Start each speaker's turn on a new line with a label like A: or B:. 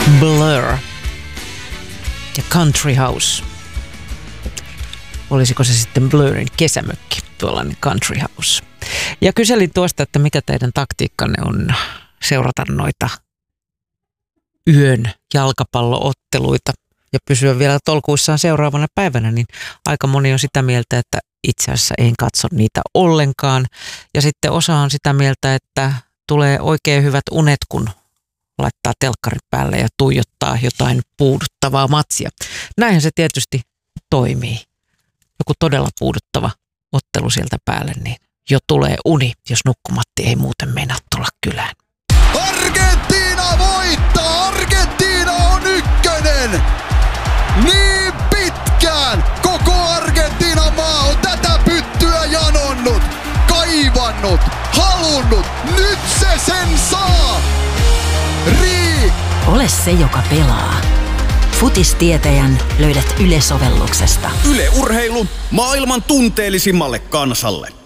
A: Blur ja Country House. Olisiko se sitten Blurin kesämökki, tuollainen Country House. Ja kyselin tuosta, että mikä teidän taktiikkanne on seurata noita yön jalkapallootteluita ja pysyä vielä tolkuissaan seuraavana päivänä, niin aika moni on sitä mieltä, että itse asiassa en katso niitä ollenkaan. Ja sitten osa on sitä mieltä, että tulee oikein hyvät unet, kun laittaa telkkarin päälle ja tuijottaa jotain puuduttavaa matsia. Näinhän se tietysti toimii. Joku todella puuduttava ottelu sieltä päälle, niin jo tulee uni, jos nukkumatti ei muuten meinaa tulla kylään.
B: Argentiina voittaa! Argentiina on ykkönen! Niin pitkään koko Argentiinan maa on tätä pyttyä janonnut, kaivannut, halunnut. Nyt se sen saa!
C: Ole se, joka pelaa. Futistietäjän löydät Yle-sovelluksesta.
D: Yle Urheilu maailman tunteellisimmalle kansalle.